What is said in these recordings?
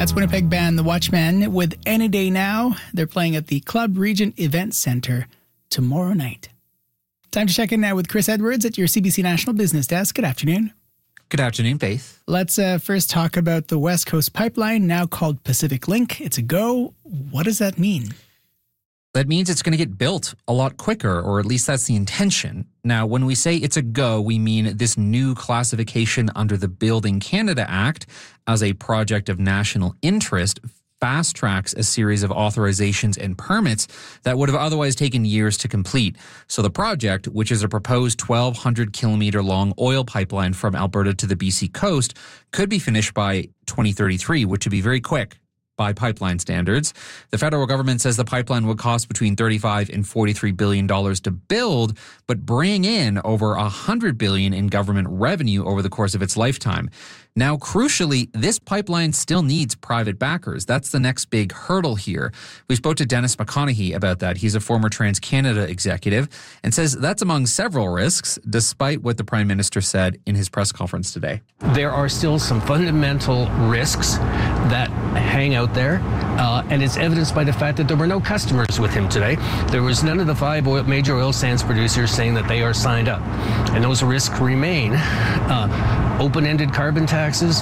That's Winnipeg band The Watchmen with Any Day Now. They're playing at the Club Regent Event Centre tomorrow night. Time to check in now with Chris Edwards at your CBC National Business Desk. Good afternoon. Good afternoon, Faith. Let's first talk about the West Coast Pipeline, now called Pacific Link. It's a go. What does that mean? That means it's going to get built a lot quicker, or at least that's the intention. Now, when we say it's a go, we mean this new classification under the Building Canada Act as a project of national interest fast tracks a series of authorizations and permits that would have otherwise taken years to complete. So the project, which is a proposed 1,200-kilometer long oil pipeline from Alberta to the BC coast, could be finished by 2033, which would be very quick by pipeline standards. The federal government says the pipeline would cost between $35 and $43 billion to build, but bring in over $100 billion in government revenue over the course of its lifetime. Now, crucially, this pipeline still needs private backers. That's the next big hurdle here. We spoke to Dennis McConaughey about that. He's a former TransCanada executive and says that's among several risks, despite what the Prime Minister said in his press conference today. There are still some fundamental risks that hang out there, and it's evidenced by the fact that there were no customers with him today. There was none of the five major oil sands producers saying that they are signed up, and those risks remain. Open-ended carbon taxes,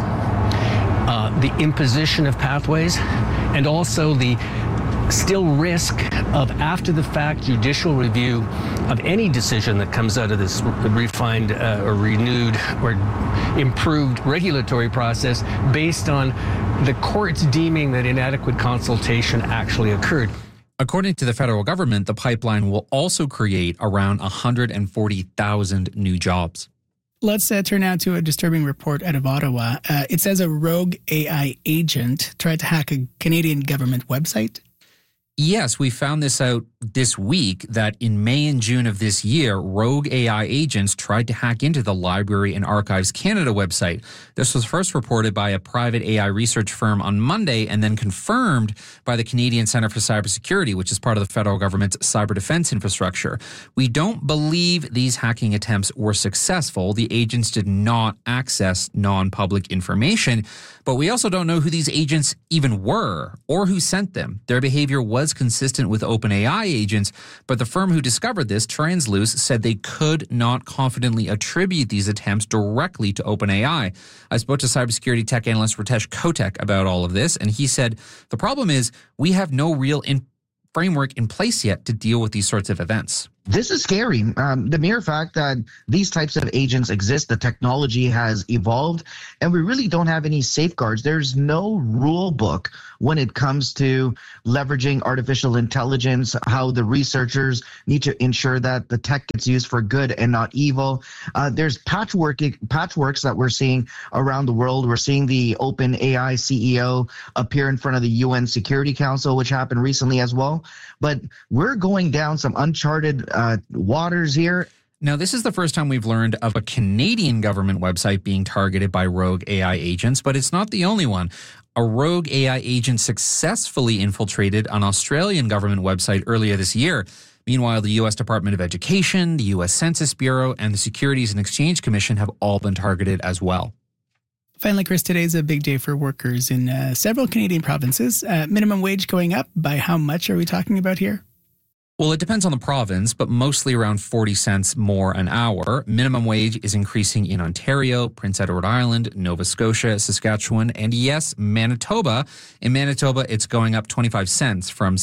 the imposition of pathways, and also the still risk of after-the-fact judicial review of any decision that comes out of this refined or renewed or improved regulatory process based on the courts deeming that inadequate consultation actually occurred. According to the federal government, the pipeline will also create around 140,000 new jobs. Let's turn now to a disturbing report out of Ottawa. It says a rogue AI agent tried to hack a Canadian government website. Yes, we found this out this week that in May and June of this year, rogue AI agents tried to hack into the Library and Archives Canada website. This was first reported by a private AI research firm on Monday and then confirmed by the Canadian Centre for Cybersecurity, which is part of the federal government's cyber defense infrastructure. We don't believe these hacking attempts were successful. The agents did not access non-public information, but we also don't know who these agents even were or who sent them. Their behavior was consistent with OpenAI agents, but the firm who discovered this, Transluce, said they could not confidently attribute these attempts directly to OpenAI. I spoke to cybersecurity tech analyst Ritesh Kotek about all of this, and he said, the problem is we have no real framework in place yet to deal with these sorts of events. This is scary. The mere fact that these types of agents exist, the technology has evolved, and we really don't have any safeguards. There's no rule book when it comes to leveraging artificial intelligence, how the researchers need to ensure that the tech gets used for good and not evil. There's patchworks that we're seeing around the world. We're seeing the OpenAI CEO appear in front of the UN Security Council, which happened recently as well. But we're going down some uncharted waters here. Now, this is the first time we've learned of a Canadian government website being targeted by rogue AI agents, but it's not the only one. A rogue AI agent successfully infiltrated an Australian government website earlier this year. Meanwhile, the U.S. Department of Education, the U.S. Census Bureau, and the Securities and Exchange Commission have all been targeted as well. Finally, Chris, today's a big day for workers in several Canadian provinces. Minimum wage going up. By how much are we talking about here? Well, it depends on the province, but mostly around 40 cents more an hour. Minimum wage is increasing in Ontario, Prince Edward Island, Nova Scotia, Saskatchewan, and yes, Manitoba. In Manitoba, it's going up 25 cents from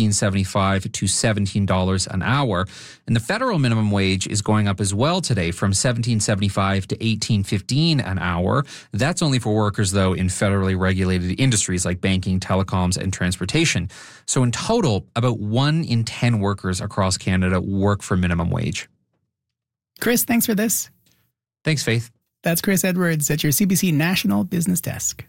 $16.75 to $17 an hour. And the federal minimum wage is going up as well today from $17.75 to $18.15 an hour. That's only for workers, though, in federally regulated industries like banking, telecoms, and transportation. So in total, about 1 in 10 workers across Canada work for minimum wage. Chris, thanks for this. Thanks, Faith. That's Chris Edwards at your CBC National Business Desk.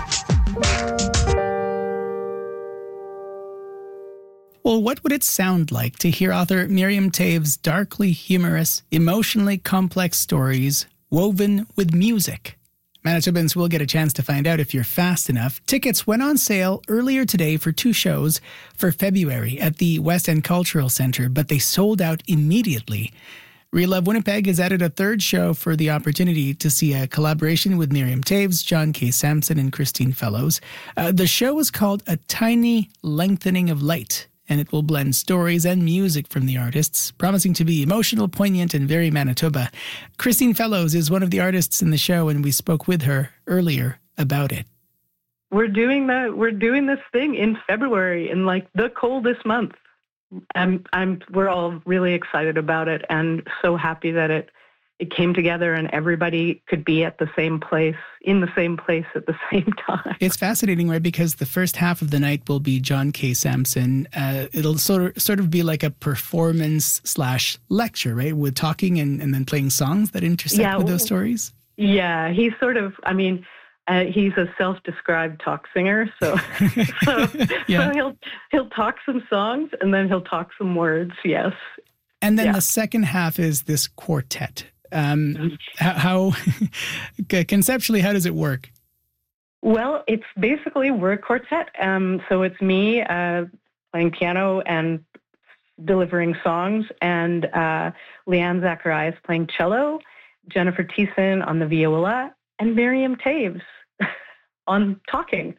Well, what would it sound like to hear author Miriam Toews' darkly humorous, emotionally complex stories woven with music? Manitobans will get a chance to find out if you're fast enough. Tickets went on sale earlier today for 2 shows for February at the West End Cultural Centre, but they sold out immediately. Relove Winnipeg has added a third show for the opportunity to see a collaboration with Miriam Toews, John K. Samson, and Christine Fellows. The show is called A Tiny Lengthening of Light, and it will blend stories and music from the artists, promising to be emotional, poignant, and very Manitoba. Christine Fellows is one of the artists in the show, and we spoke with her earlier about it. We're doing this thing in February, in like the coldest month. We're all really excited about it, and so happy that it came together and everybody could be at the same place, in the same place at the same time. It's fascinating, right? Because the first half of the night will be John K. Samson. It'll sort of be like a performance/lecture, right? With talking and then playing songs that intersect with those stories. Yeah, he's sort of, he's a self-described talk singer, so he'll talk some songs and then he'll talk some words. Yes, and then the second half is this quartet. How conceptually, how does it work? Well, it's basically we're a quartet. So it's me playing piano and delivering songs, and Leanne Zacharias playing cello, Jennifer Thiessen on the viola, and Miriam Toews on talking.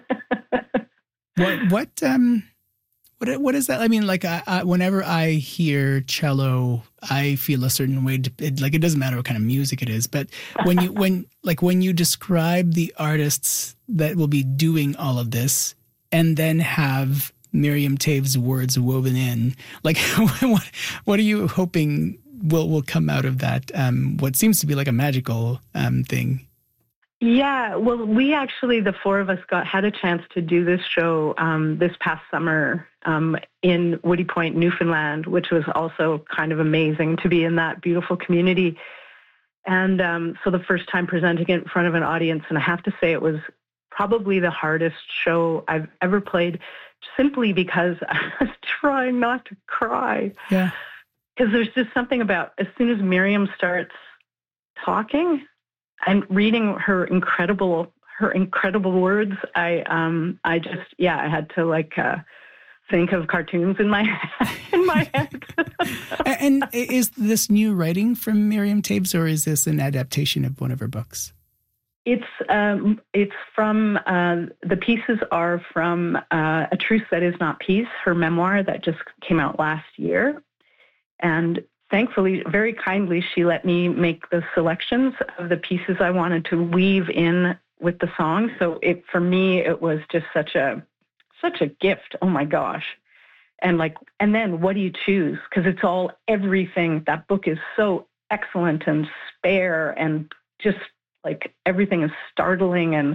What is that? I mean, like, whenever I hear cello, I feel a certain way. It doesn't matter what kind of music it is, but when you describe the artists that will be doing all of this, and then have Miriam Toews' words woven in, like, what are you hoping will come out of that? What seems to be like a magical thing. Yeah, well, we actually, the four of us, had a chance to do this show this past summer in Woody Point, Newfoundland, which was also kind of amazing to be in that beautiful community. And so the first time presenting it in front of an audience, and I have to say it was probably the hardest show I've ever played, simply because I was trying not to cry. Yeah. Because there's just something about, as soon as Miriam starts talking and reading her incredible words, I had to think of cartoons in my head. And is this new writing from Miriam Toews, or is this an adaptation of one of her books? It's from the pieces are from A Truce That Is Not Peace, her memoir that just came out last year, and thankfully, very kindly, she let me make the selections of the pieces I wanted to weave in with the song. So for me, it was just such a gift. Oh my gosh. And then what do you choose? Because it's all everything. That book is so excellent and spare, and just like everything is startling, and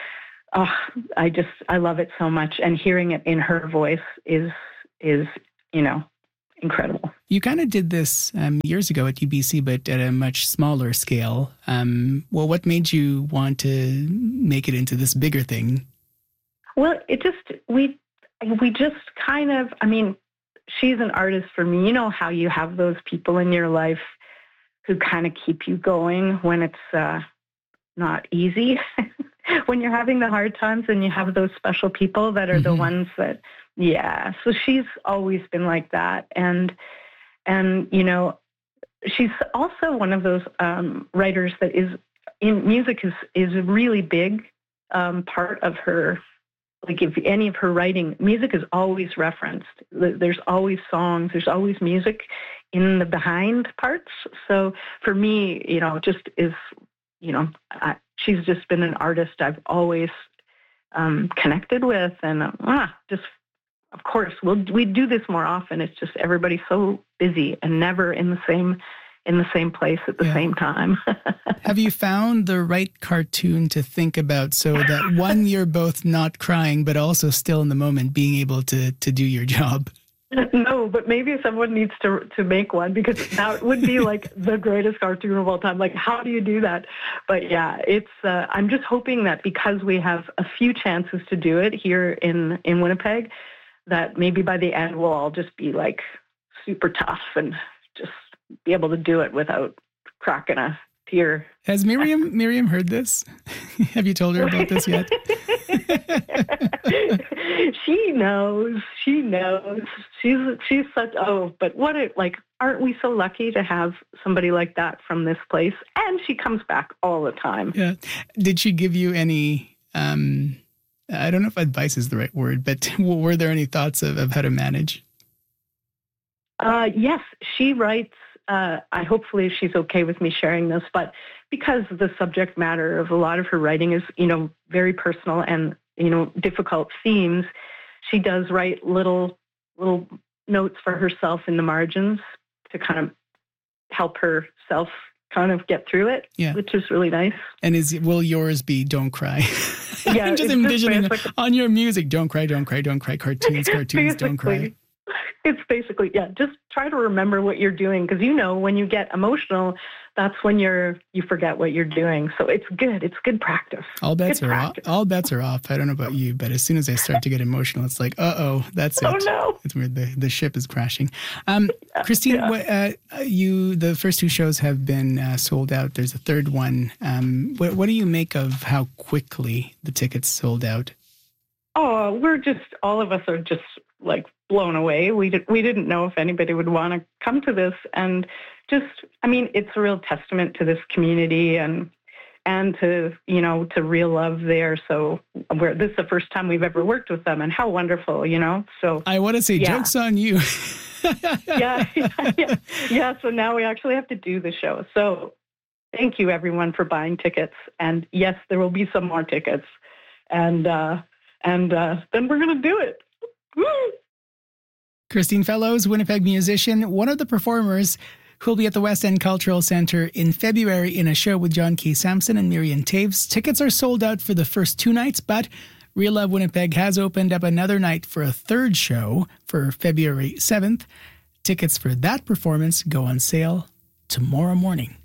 I love it so much. And hearing it in her voice is incredible. You kind of did this years ago at UBC, but at a much smaller scale. What made you want to make it into this bigger thing? Well, we just kind of, she's an artist for me. You know how you have those people in your life who kind of keep you going when it's not easy. When you're having the hard times, and you have those special people that are the ones that, so she's always been like that. And she's also one of those writers that is in music is a really big part of her. Like, if any of her writing, music is always referenced. There's always songs. There's always music in the behind parts. So for me, she's just been an artist I've always connected with, and of course, we do this more often. It's just everybody's so busy and never in the same place at the same time. Have you found the right cartoon to think about, so that one, you're both not crying, but also still in the moment being able to do your job? No, but maybe someone needs to make one, because that would be like the greatest cartoon of all time. Like, how do you do that? But yeah, it's. I'm just hoping that because we have a few chances to do it here in Winnipeg, that maybe by the end we'll all just be like super tough and just be able to do it without cracking a tear. Has Miriam heard this? Have you told her about this yet? She knows. She's such, but aren't we so lucky to have somebody like that from this place? And she comes back all the time. Yeah. Did she give you any, I don't know if advice is the right word, but were there any thoughts of how to manage? Yes, she writes, hopefully she's okay with me sharing this, but because the subject matter of a lot of her writing is, very personal and, difficult themes, she does write little notes for herself in the margins to kind of help herself kind of get through it, which is really nice. And will yours be Don't Cry? Yeah, I'm just envisioning on your music, Don't cry, cartoons, don't cry. It's basically, just try to remember what you're doing, because when you get emotional, that's when you forget what you're doing. So it's good. It's good practice. All bets are off. I don't know about you, but as soon as I start to get emotional, it's like, that's it. Oh no. It's weird. The ship is crashing. Christine, the first two shows have been sold out. There's a third one. What do you make of how quickly the tickets sold out? Oh, all of us are just like blown away. We didn't know if anybody would want to come to this, and it's a real testament to this community and to to real love there. So this is the first time we've ever worked with them, and how wonderful, So I want to say, joke's on you. yeah. So now we actually have to do the show. So thank you everyone for buying tickets, and yes, there will be some more tickets, and then we're gonna do it. Woo! Christine Fellows, Winnipeg musician, one of the performers who'll be at the West End Cultural Centre in February in a show with John K. Samson and Miriam Taves. Tickets are sold out for the first two nights, but Real Love Winnipeg has opened up another night for a third show for February 7th. Tickets for that performance go on sale tomorrow morning.